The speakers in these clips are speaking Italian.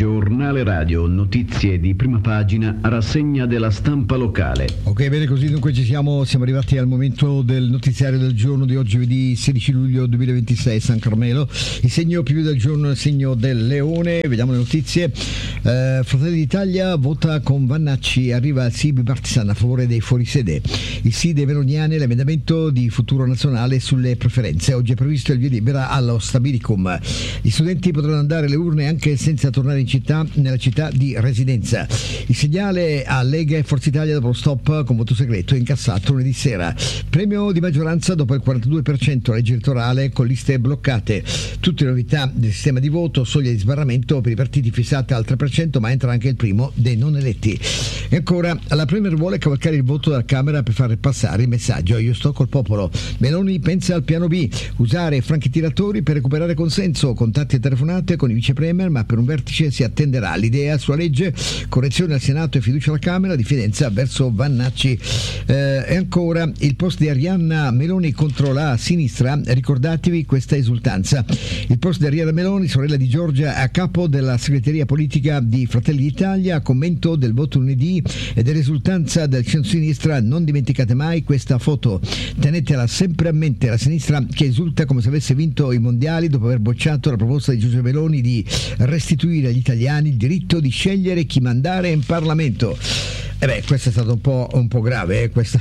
Giornale Radio, notizie di prima pagina, rassegna della stampa locale. Ok, bene, così dunque siamo arrivati al momento del notiziario del giorno di oggi, giovedì 16 luglio 2026, San Carmelo. Il segno più del giorno è il segno del leone. Vediamo le notizie. Fratelli d'Italia vota con Vannacci, arriva il sì bipartisan a favore dei fuorisede. Il sì dei meloniani all'emendamento di Futuro Nazionale sulle preferenze. Oggi è previsto il via libera allo Stabilicum. Gli studenti potranno andare alle urne anche senza tornare in città, nella città di residenza. Il segnale a Lega e Forza Italia dopo lo stop con voto segreto incassato lunedì sera. Premio di maggioranza dopo il 42% a legge elettorale con liste bloccate. Tutte le novità del sistema di voto, soglia di sbarramento per i partiti fissata al 3%, ma entra anche il primo dei non eletti. E ancora, la Premier vuole cavalcare il voto dalla Camera per far passare il messaggio: io sto col popolo. Meloni pensa al piano B, usare franchi tiratori per recuperare consenso, contatti e telefonate con i vice premier, ma per un vertice si attenderà. L'idea sulla legge, correzione al Senato e fiducia alla Camera, diffidenza verso Vannacci. E ancora, il post di Arianna Meloni contro la sinistra, ricordatevi questa esultanza. Il post di Arianna Meloni, sorella di Giorgia, a capo della segreteria politica di Fratelli d'Italia, commento del voto lunedì e dell'esultanza del centro-sinistra. Non dimenticate mai questa foto, tenetela sempre a mente, la sinistra che esulta come se avesse vinto i mondiali dopo aver bocciato la proposta di Giorgia Meloni di restituire agli italiani il diritto di scegliere chi mandare in Parlamento. Questo è stato un po' grave, questa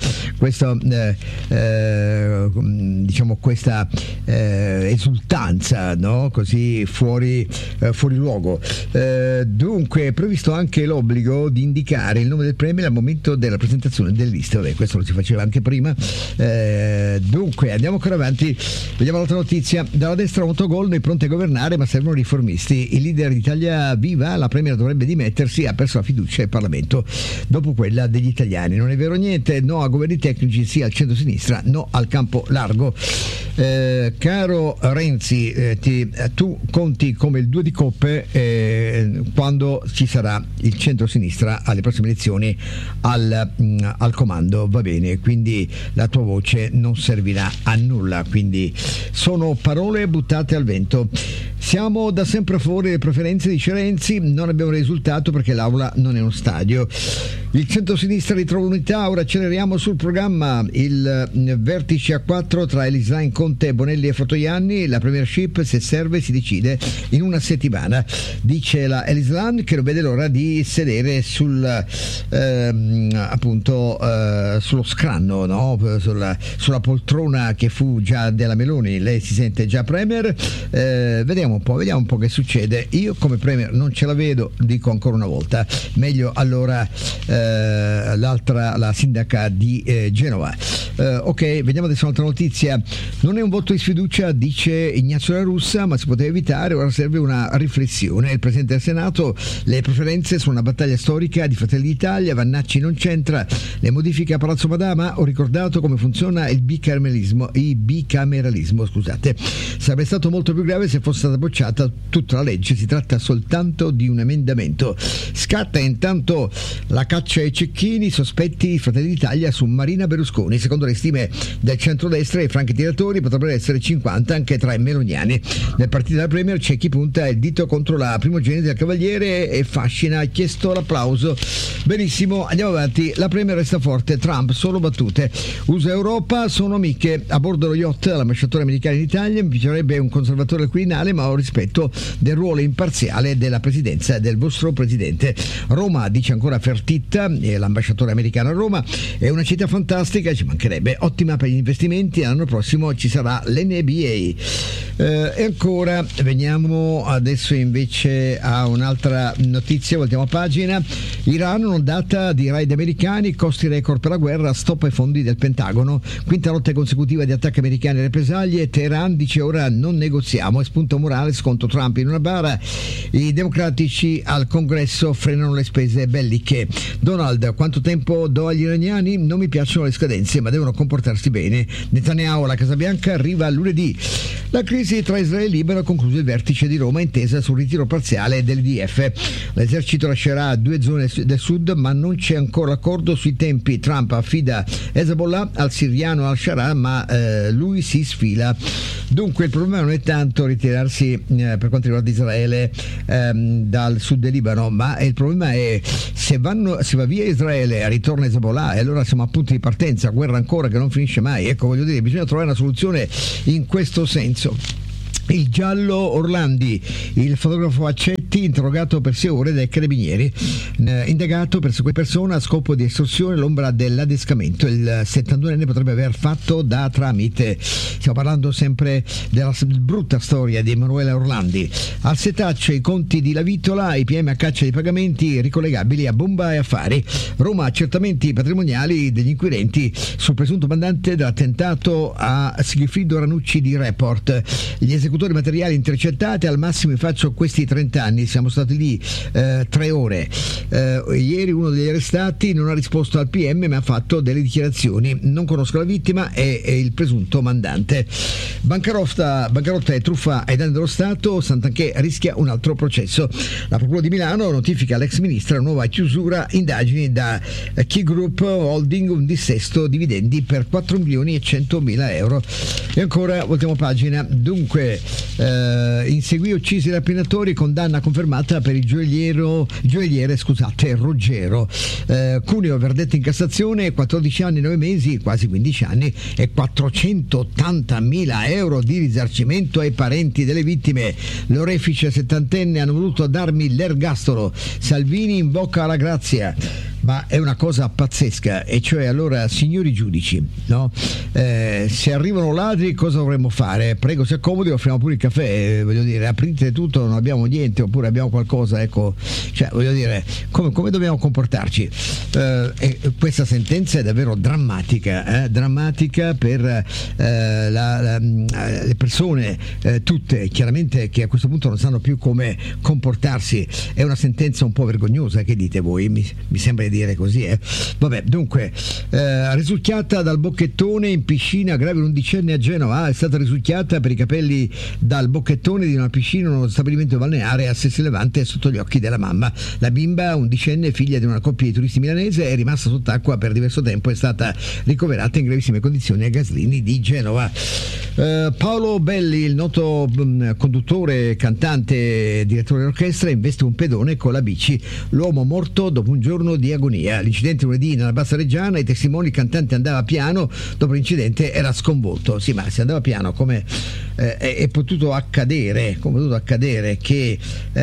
esultanza, no? Così fuori luogo. Dunque è previsto anche l'obbligo di indicare il nome del premier al momento della presentazione delle liste. Questo lo si faceva anche prima. Dunque andiamo ancora avanti, vediamo l'altra notizia. Dalla destra un autogol, noi pronti a governare ma servono riformisti. Il leader di Italia Viva, la premier dovrebbe dimettersi, ha perso la fiducia al Parlamento dopo quella degli italiani. Non è vero niente, no a governi tecnici, sì al centro-sinistra, no al campo largo. Caro Renzi, tu conti come il 2 di coppe quando ci sarà il centro-sinistra alle prossime elezioni al comando, va bene, quindi la tua voce non servirà a nulla, quindi sono parole buttate al vento. Siamo da sempre a favore delle preferenze, dice Renzi, non abbiamo risultato perché l'aula non è uno stadio. Il centro-sinistra ritrova unità, ora acceleriamo sul programma. Il vertice a 4 tra Elislein, Conte, Bonelli e Fratoianni, la premiership se serve si decide in una settimana, dice la Elislein, che non vede l'ora di sedere sullo scranno, no? sulla poltrona che fu già della Meloni. Lei si sente già premier. Vediamo un po' che succede. Io come premier non ce la vedo, dico ancora una volta, meglio allora la sindaca di Genova. Ok, vediamo adesso un'altra notizia. Non è un voto di sfiducia, dice Ignazio La Russa, ma si poteva evitare, ora serve una riflessione. Il Presidente del Senato, le preferenze sono una battaglia storica di Fratelli d'Italia, Vannacci non c'entra, le modifiche a Palazzo Madama, ho ricordato come funziona il bicameralismo, scusate. Sarebbe stato molto più grave se fosse stata bocciata tutta la legge, si tratta soltanto di un emendamento. Scatta intanto la caccia ai cecchini, sospetti di Fratelli d'Italia su Marina Berlusconi. Secondo le stime del centrodestra i franchi tiratori potrebbero essere 50 anche tra i meloniani. Nel partito della Premier c'è chi punta il dito contro la primogenita del Cavaliere e Fascina ha chiesto l'applauso. Benissimo, andiamo avanti. La Premier resta forte, Trump solo battute. USA e Europa sono amiche. A bordo dello yacht l'ambasciatore americano in Italia, mi piacerebbe un conservatore al Quirinale, ma ho rispetto del ruolo imparziale della presidenza del vostro presidente. Roma, dice ancora Fertitta, l'ambasciatore americano a Roma, è una città fantastica, ci mancherebbe, ottima per gli investimenti, l'anno prossimo ci sarà l'NBA. E ancora veniamo adesso invece a un'altra notizia, voltiamo a pagina. Iran, un'ondata di raid americani, costi record per la guerra, stop ai fondi del Pentagono, quinta notte consecutiva di attacchi americani e represaglie. Teheran dice ora non negoziamo, e spunto Morales contro Trump in una bara. I democratici al congresso frenano le spese belliche. Donald, quanto tempo do agli iraniani? Non mi piacciono le scadenze, ma devono comportarsi bene. Netanyahu alla Casa Bianca arriva lunedì. La crisi tra Israele e Libano ha concluso il vertice di Roma, intesa sul ritiro parziale dell'IDF. L'esercito lascerà 2 zone del sud, ma non c'è ancora accordo sui tempi. Trump affida Hezbollah al siriano al-Shara, ma lui si sfila Dunque il problema non è tanto ritirarsi per quanto riguarda Israele dal sud del Libano, ma il problema è se va via Israele, ritorna Hezbollah, e allora siamo a punto di partenza, guerra ancora che non finisce mai. Ecco, voglio dire, bisogna trovare una soluzione in questo senso. Il giallo Orlandi, il fotografo Accetti, interrogato per 6 ore dai carabinieri, indagato per quella persona a scopo di estorsione l'ombra dell'adescamento. Il 71enne potrebbe aver fatto da tramite. Stiamo parlando sempre della brutta storia di Emanuele Orlandi. Al setaccio i conti di Lavitola, i PM a caccia di pagamenti ricollegabili a bomba e affari. Roma, accertamenti patrimoniali degli inquirenti sul presunto mandante dell'attentato a Sigfrido Ranucci di Report. Gli esecutori materiali intercettati, al massimo vi faccio questi 30 anni, siamo stati lì 3 ore. Ieri uno degli arrestati non ha risposto al PM ma ha fatto delle dichiarazioni. Non conosco la vittima e il presunto mandante. Bancarotta e truffa ai danni dello Stato, Santanchè rischia un altro processo. La Procura di Milano notifica all'ex ministra nuova chiusura, indagini da Key Group Holding, un dissesto dividendi per 4.100.000 euro. E ancora voltiamo pagina. Dunque inseguì uccisi rapinatori, condanna confermata per il gioielliere Ruggero. Cuneo, verdetto in Cassazione, 14 anni 9 mesi, quasi 15 anni, e 480.000 euro di risarcimento ai parenti delle vittime. L'orefice 70enne hanno voluto darmi l'ergastolo. Salvini invoca la grazia. Ma è una cosa pazzesca, e cioè, allora, signori giudici, no? Se arrivano ladri cosa dovremmo fare? Prego, si accomodi, offriamo pure il caffè, voglio dire, aprite tutto, non abbiamo niente, oppure abbiamo qualcosa, ecco, cioè, voglio dire, come dobbiamo comportarci? E questa sentenza è davvero drammatica per le persone tutte, chiaramente, che a questo punto non sanno più come comportarsi. È una sentenza un po' vergognosa, che dite voi? Mi sembra di dire così, Vabbè, dunque, risucchiata dal bocchettone in piscina, grave undicenne a Genova. È stata risucchiata per i capelli dal bocchettone di una piscina in uno stabilimento balneare a Sessi Levante, sotto gli occhi della mamma. La bimba, undicenne, figlia di una coppia di turisti milanese, è rimasta sott'acqua per diverso tempo e è stata ricoverata in gravissime condizioni a Gaslini di Genova. Paolo Belli, il noto conduttore, cantante, direttore d'orchestra, investe un pedone con la bici. L'uomo morto dopo un giorno di agonia. L'incidente lunedì nella Bassa Reggiana, i testimoni, il cantante andava piano, dopo l'incidente era sconvolto. Sì, ma se andava piano, come è potuto accadere che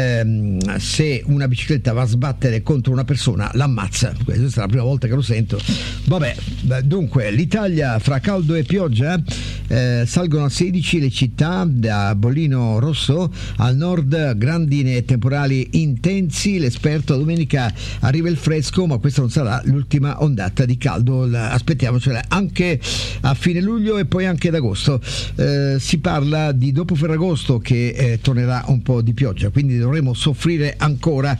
se una bicicletta va a sbattere contro una persona l'ammazza? Questa è la prima volta che lo sento. Vabbè, dunque, l'Italia fra caldo e pioggia, salgono a 16 le città da bollino rosso, al nord grandine e temporali intensi. L'esperto: domenica arriva il fresco, ma questa non sarà l'ultima ondata di caldo, aspettiamocela anche a fine luglio e poi anche ad agosto. Si parla di dopo Ferragosto che tornerà un po' di pioggia, quindi dovremo soffrire ancora.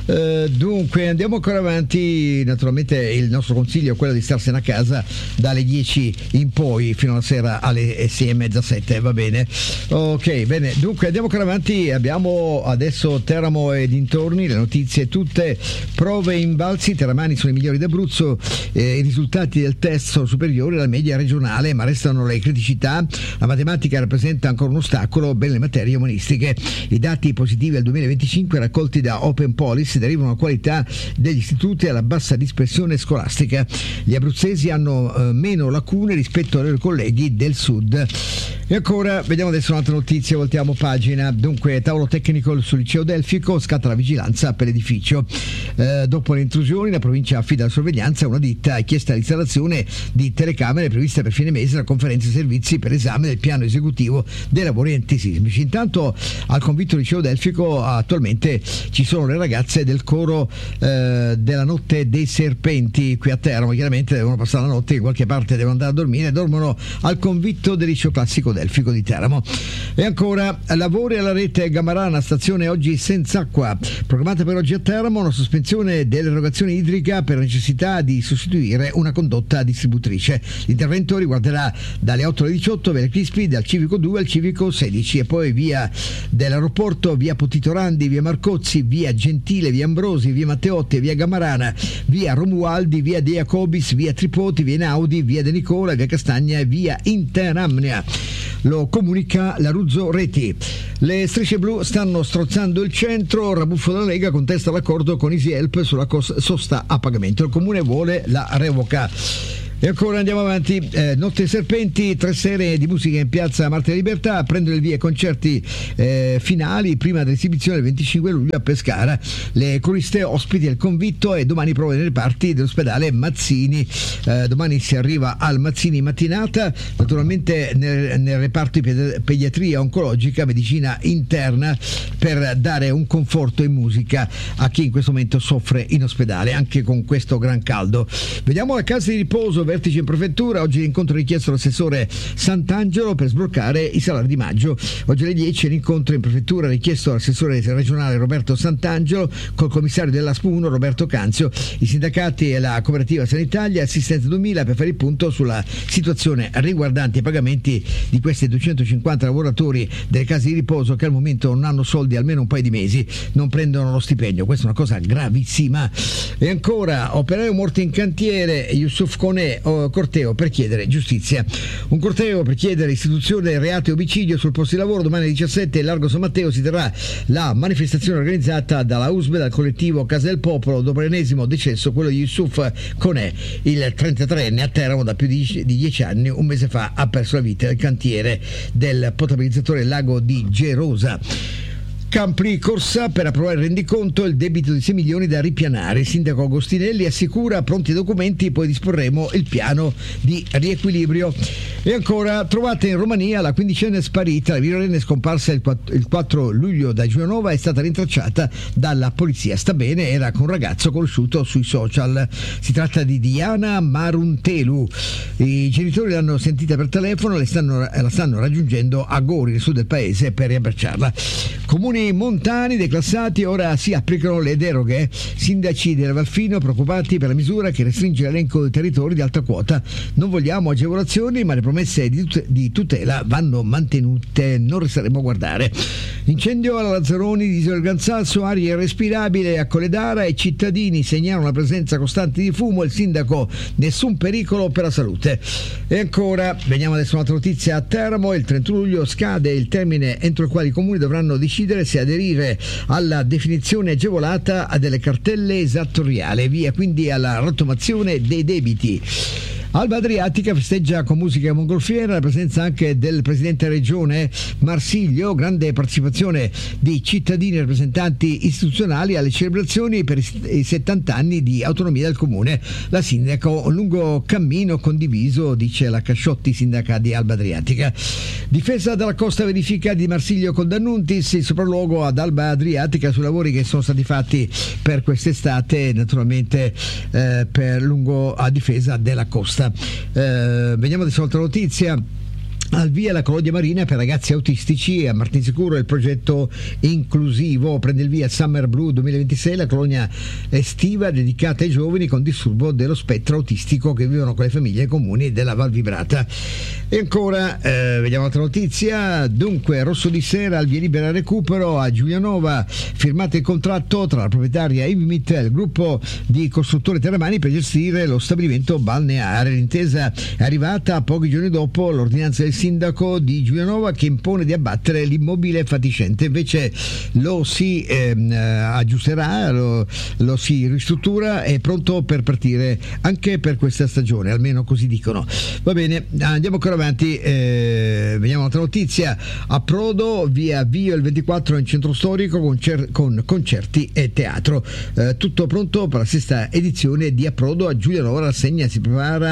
Dunque andiamo ancora avanti. Naturalmente il nostro consiglio è quello di starsene a casa dalle 10 in poi fino alla sera alle 6:30, 7, va bene? Ok, bene, dunque andiamo ancora avanti. Abbiamo adesso Teramo e dintorni, le notizie tutte. Prove invalsi, teramani sono i migliori d'Abruzzo, i risultati del test sono superiori alla media regionale, ma restano le criticità. La matematica rappresenta ancora un ostacolo, ben le materie umanistiche. I dati positivi al 2025 raccolti da Open Policy derivano dalla qualità degli istituti e alla bassa dispersione scolastica. Gli abruzzesi hanno meno lacune rispetto ai loro colleghi del sud. E ancora vediamo adesso un'altra notizia, voltiamo pagina. Dunque, tavolo tecnico sul liceo Delfico, scatta la vigilanza per l'edificio. Dopo le intrusioni la provincia affida la sorveglianza a una ditta e chiesta l'installazione di telecamere previste per fine mese la conferenza dei servizi per esame del piano esecutivo dei lavori antisismici. Intanto al convitto liceo Delfico attualmente ci sono le ragazze del coro della Notte dei Serpenti qui a Teramo. Chiaramente devono passare la notte in qualche parte, devono andare a dormire, dormono al convitto del liceo classico Delfico di Teramo. E ancora lavori alla rete Gamarana, stazione oggi senza acqua. Programmata per oggi a Teramo una sospensione dell'erogazione idrica per necessità di sostituire una condotta distributrice. L'intervento riguarderà dalle 8 alle 18 via Crispi, dal civico 2 al civico 16 e poi via dell'aeroporto, via Potitorandi, via Marcozzi, via Gentile, via Ambrosi, via Matteotti, via Gamarana, via Romualdi, via De Jacobis, via Tripoti, via Einaudi, via De Nicola, via Castagna e via Interamnia. lo comunica l'Aruzzo Reti. Le strisce blu stanno strozzando il centro, Rabuffo della Lega contesta l'accordo con Easyhelp sulla sosta a pagamento, il comune vuole la revoca. E ancora andiamo avanti, Notte Serpenti, 3 sere di musica in piazza Marte della Libertà, prendono il via concerti finali prima dell'esibizione il 25 luglio a Pescara. Le coriste ospiti al Convitto e domani prove nei reparti dell'ospedale Mazzini. Domani si arriva al Mazzini mattinata, naturalmente nel reparto di pediatria oncologica, medicina interna, per dare un conforto in musica a chi in questo momento soffre in ospedale, anche con questo gran caldo. Vediamo la casa di riposo, vertice in prefettura, oggi l'incontro richiesto all'assessore Sant'Angelo per sbloccare i salari di maggio. Oggi alle 10 l'incontro in prefettura richiesto all'assessore regionale Roberto Sant'Angelo col commissario dell'ASP 1 Roberto Canzio, i sindacati e la cooperativa Sanitalia Assistenza 2000 per fare il punto sulla situazione riguardante i pagamenti di questi 250 lavoratori delle case di riposo che al momento non hanno soldi almeno un paio di mesi, non prendono lo stipendio. Questa è una cosa gravissima. E ancora, operaio morto in cantiere, Yusuf Kone, corteo per chiedere giustizia. Un corteo per chiedere istituzione del reato e omicidio sul posto di lavoro. Domani alle 17 Largo San Matteo si terrà la manifestazione organizzata dalla USB, dal collettivo Casa del Popolo, dopo l'ennesimo decesso, quello di Yusuf Kone, il 33enne a Teramo da più di 10 anni. Un mese fa ha perso la vita nel cantiere del potabilizzatore del lago di Gerosa. Campri corsa per approvare il rendiconto, il debito di 6 milioni da ripianare. Il sindaco Agostinelli assicura pronti i documenti, poi disporremo il piano di riequilibrio. E ancora, trovata in Romania la 15enne sparita, la minorenne scomparsa il 4 luglio da Giulianova è stata rintracciata dalla polizia. Sta bene, era con un ragazzo conosciuto sui social. Si tratta di Diana Maruntelu. I genitori l'hanno sentita per telefono, la stanno raggiungendo a Gori, nel sud del paese, per riabbracciarla. Comuni montani declassati, ora si applicano le deroghe. Sindaci del Valfino preoccupati per la misura che restringe l'elenco dei territori di alta quota. Non vogliamo agevolazioni, ma le promesse di tutela vanno mantenute, non resteremo a guardare. Incendio alla Lazzaroni di Isola del Gran Sasso, aria irrespirabile a Colledara, e cittadini segnalano la presenza costante di fumo. Il sindaco: nessun pericolo per la salute. E ancora, veniamo adesso a un'altra notizia. A Teramo il 31 luglio scade il termine entro il quale i comuni dovranno decidere se aderire alla definizione agevolata delle cartelle esattoriali, via quindi alla rottamazione dei debiti. Alba Adriatica festeggia con musica mongolfiera, la presenza anche del presidente regione Marsiglio, grande partecipazione di cittadini e rappresentanti istituzionali alle celebrazioni per i 70 anni di autonomia del comune. La sindaco: un lungo cammino condiviso, dice la Casciotti, sindaca di Alba Adriatica. Difesa dalla costa, verifica di Marsiglio con D'Annuntis, il sopralluogo ad Alba Adriatica sui lavori che sono stati fatti per quest'estate, naturalmente per lungo a difesa della costa. Veniamo adesso a un'altra notizia. Al via la colonia marina per ragazzi autistici a Martinsicuro, il progetto inclusivo. Prende il via Summer Blue 2026, la colonia estiva dedicata ai giovani con disturbo dello spettro autistico che vivono con le famiglie comuni della Val Vibrata. E ancora, vediamo un'altra notizia. Dunque, Rosso di Sera al via libera recupero a Giulianova, firmato il contratto tra la proprietaria Ivimit e il gruppo di costruttori terramani per gestire lo stabilimento balneare. L'intesa è arrivata pochi giorni dopo l'ordinanza del sindaco di Giulianova che impone di abbattere l'immobile fatiscente. Invece lo si aggiusterà, lo si ristruttura, è pronto per partire anche per questa stagione, almeno così dicono. Va bene, andiamo ancora avanti. Vediamo un'altra notizia. Approdo via Vio il 24 in centro storico con concerti e teatro. Tutto pronto per la sesta edizione di Approdo a Giulianova. La rassegna si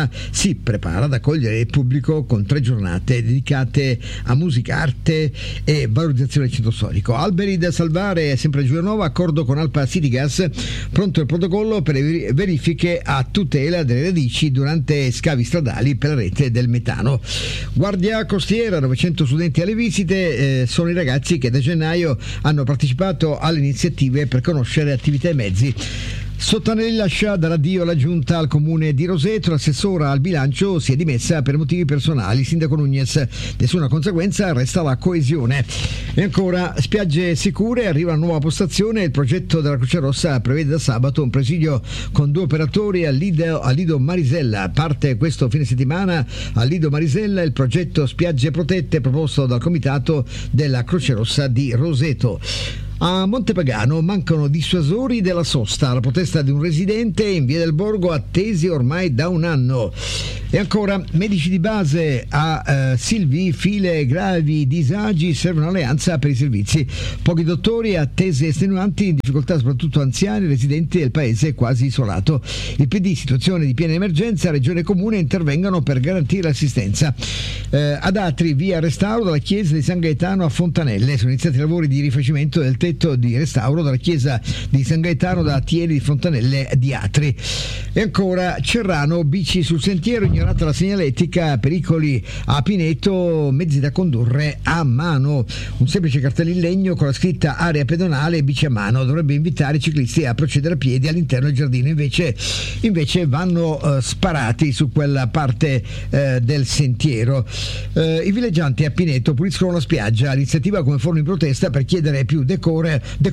prepara ad accogliere il pubblico con 3 giornate dedicate a musica, arte e valorizzazione del centro storico. Alberi da salvare sempre a Giulianova, accordo con Alpa City Gas, pronto il protocollo per le verifiche a tutela delle radici durante scavi stradali per la rete del metano. Guardia costiera, 900 studenti alle visite, sono i ragazzi che da gennaio hanno partecipato alle iniziative per conoscere attività e mezzi. Sottanelli lascia dall'addio alla giunta al comune di Roseto, l'assessora al bilancio si è dimessa per motivi personali, sindaco Nunez, nessuna conseguenza, resta la coesione. E ancora, spiagge sicure, arriva una nuova postazione, il progetto della Croce Rossa prevede da sabato un presidio con 2 operatori al Lido Marisella, parte questo fine settimana al Lido Marisella il progetto spiagge protette proposto dal comitato della Croce Rossa di Roseto. A Montepagano mancano dissuasori della sosta, la protesta di un residente in via del Borgo attesi ormai da un anno. E ancora, medici di base a Silvi, file gravi disagi, serve un'alleanza per i servizi. Pochi dottori, attese estenuanti, in difficoltà soprattutto anziani, residenti del paese quasi isolato. Il PD, situazione di piena emergenza, Regione e Comune intervengano per garantire l'assistenza. Ad Atri, via restauro dalla chiesa di San Gaetano a Fontanelle, sono iniziati i lavori di rifacimento del tetto di restauro dalla chiesa di San Gaetano da Tieni di Fontanelle di Atri. E ancora, Cerrano, bici sul sentiero, ignorata la segnaletica, pericoli a Pineto, mezzi da condurre a mano. Un semplice cartello in legno con la scritta area pedonale bici a mano dovrebbe invitare i ciclisti a procedere a piedi all'interno del giardino, invece vanno sparati su quella parte del sentiero. I villeggianti a Pineto puliscono la spiaggia, l'iniziativa come forma in protesta per chiedere più decoro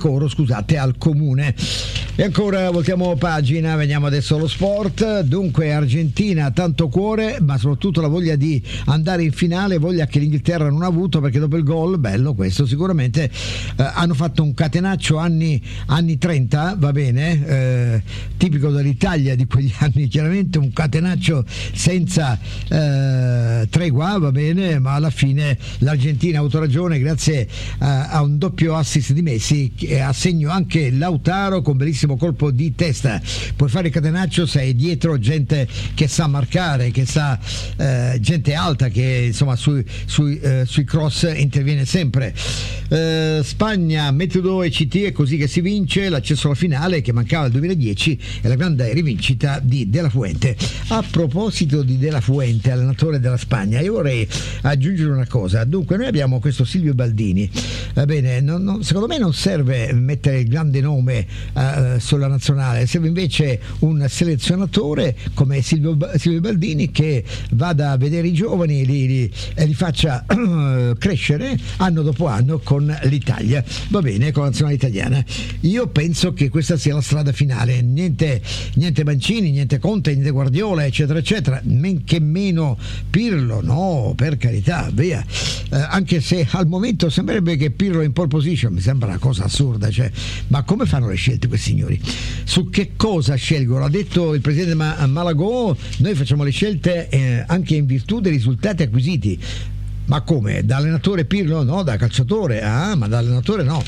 al comune. E ancora voltiamo pagina, veniamo adesso allo sport. Dunque, Argentina, tanto cuore, ma soprattutto la voglia di andare in finale, voglia che l'Inghilterra non ha avuto, perché dopo il gol, bello questo sicuramente, hanno fatto un catenaccio anni 30, va bene, tipico dell'Italia di quegli anni, chiaramente un catenaccio senza tregua, va bene, ma alla fine l'Argentina ha avuto ragione grazie a un doppio assist di Messi, che a segno anche Lautaro con bellissimo colpo di testa. Puoi fare il catenaccio se hai dietro gente che sa marcare, che sa, gente alta che insomma sui cross interviene sempre. Spagna, Metodo e CT, è così che si vince l'accesso alla finale che mancava nel 2010 e la grande rivincita di De La Fuente. A proposito di De La Fuente, allenatore della Spagna, io vorrei aggiungere una cosa. Dunque, noi abbiamo questo Silvio Baldini, va bene, secondo me non serve mettere il grande nome sulla nazionale, serve invece un selezionatore come Silvio Baldini che vada a vedere i giovani e li faccia crescere anno dopo anno con l'Italia, va bene, con la nazionale italiana. Io penso che questa sia la strada finale, niente Mancini, niente Conte, niente Guardiola, eccetera eccetera, men che meno Pirlo, no, per carità, via, anche se al momento sembrerebbe che Pirlo in pole position, mi sembra una cosa assurda, cioè, ma come fanno le scelte questi signori? Su che cosa scelgono? Ha detto il presidente Malagò, noi facciamo le scelte anche in virtù dei risultati acquisiti. Ma come? Da allenatore Pirlo? No, da calciatore. Ah, ma da allenatore no.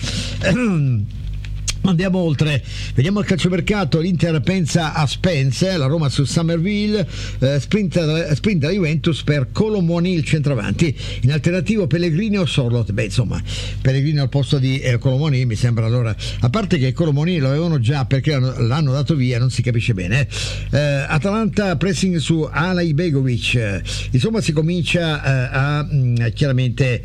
Andiamo oltre, vediamo il calciomercato. L'Inter pensa a Spence, la Roma su Summerville, sprint della Juventus per Colomoni, il centravanti. In alternativo Pellegrini o Sorloth. Beh, insomma, Pellegrini al posto di Colomoni mi sembra, allora, a parte che Colomoni lo avevano già perché l'hanno dato via, non si capisce bene. Atalanta pressing su Alay Begovic, insomma si comincia chiaramente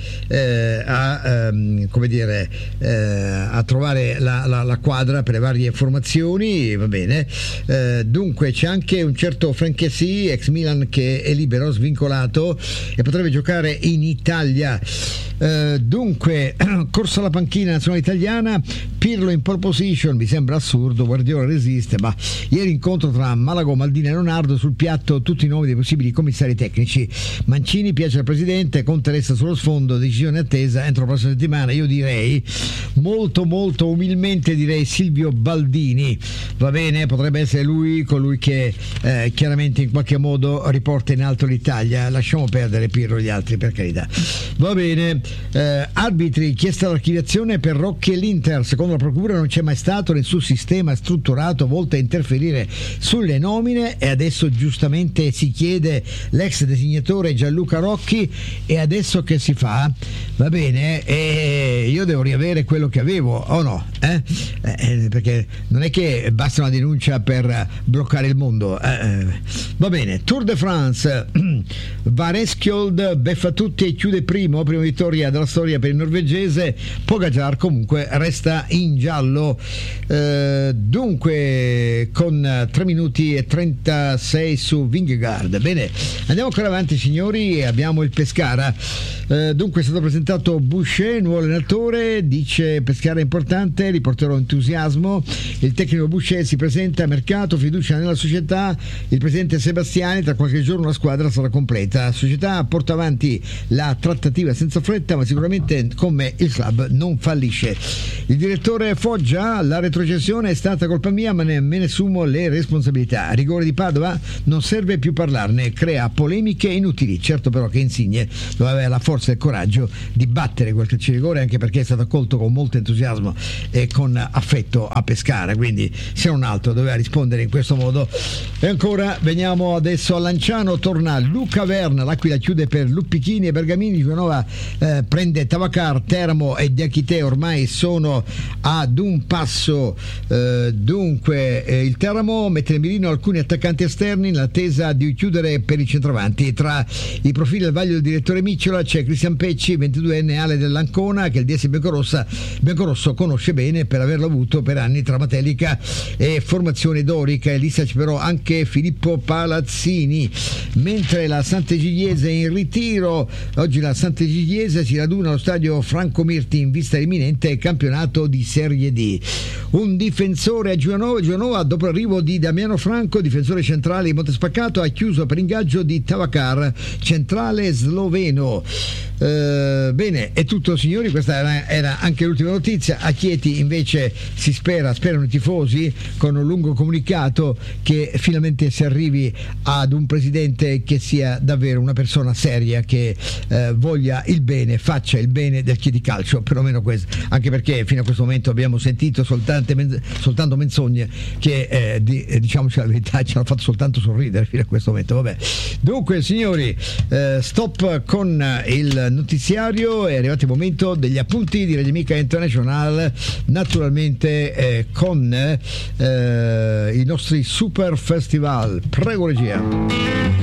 a trovare la quadra per le varie formazioni, va bene. Dunque c'è anche un certo Franchesi, ex Milan, che è libero, svincolato e potrebbe giocare in Italia. Dunque corsa alla panchina nazionale italiana, Pirlo in pole position, mi sembra assurdo, Guardiola resiste, ma ieri incontro tra Malagò, Maldini e Leonardo, sul piatto tutti i nomi dei possibili commissari tecnici. Mancini piace al presidente, Conte resta sullo sfondo, decisione attesa entro la prossima settimana. Io direi molto umilmente Silvio Baldini, va bene, potrebbe essere lui colui che chiaramente in qualche modo riporta in alto l'Italia. Lasciamo perdere Pirlo e gli altri, per carità, va bene. Arbitri, chiesta l'archiviazione per Rocchi e l'Inter, secondo la procura non c'è mai stato nessun sistema strutturato volto a interferire sulle nomine e adesso giustamente si chiede l'ex designatore Gianluca Rocchi. E adesso che si fa? Va bene, e io devo riavere quello che avevo o no? Perché non è che basta una denuncia per bloccare il mondo. Va bene. Tour de France, Varesskjold beffa tutti e chiude prima vittoria della storia per il norvegese. Pogacar comunque resta in giallo, dunque con 3 minuti e 36 su Vingegaard. Bene, andiamo ancora avanti signori, abbiamo il Pescara. Dunque è stato presentato Boucher, nuovo allenatore, dice Pescara è importante, riporterò entusiasmo. Il tecnico Boucher si presenta a mercato, fiducia nella società, il presidente Sebastiani, tra qualche giorno la squadra sarà completa. La società porta avanti la trattativa senza fretta, ma sicuramente con me il club non fallisce. Il direttore Foggia, la retrocessione è stata colpa mia, ma me ne assumo le responsabilità. Rigore di Padova, non serve più parlarne, crea polemiche inutili. Certo però che Insigne doveva avere la forza e il coraggio di battere quel calcio di rigore, anche perché è stato accolto con molto entusiasmo e con affetto a Pescara, quindi se non altro doveva rispondere in questo modo. E ancora veniamo adesso a Lanciano, torna Luca Verna, l'Aquila chiude per Luppichini e Bergamini, Giovanova prende Tavacar, Teramo e Diachite ormai sono ad un passo, dunque il Teramo mette nel mirino alcuni attaccanti esterni nell'attesa di chiudere per i centravanti. Tra i profili al vaglio del direttore Micciola c'è Cristian Pecci, 22enne ale dell'Ancona, che il DS Biancorosso conosce bene per averlo avuto per anni tra Matelica e formazione dorica. In lista c'è però anche Filippo Palazzini, mentre la Sant'Egidiese è in ritiro. Oggi la Sant'Egidiese si raduna allo stadio Franco Mirti in vista dell'imminente campionato di Serie D. Un difensore a Giovanova dopo l'arrivo di Damiano Franco, difensore centrale di Montespaccato, ha chiuso per ingaggio di Tavacar, centrale sloveno. Bene, è tutto signori, questa era anche l'ultima notizia. A Chieti invece sperano i tifosi con un lungo comunicato che finalmente si arrivi ad un presidente che sia davvero una persona seria, che voglia il bene, faccia il bene del Chieti Calcio, perlomeno questo, anche perché fino a questo momento abbiamo sentito soltanto menzogne che diciamoci la verità ci hanno fatto soltanto sorridere fino a questo momento. Vabbè, dunque signori, stop con il notiziario, è arrivato il momento degli appunti di Radio Amica International, naturalmente con i nostri super festival. Prego regia.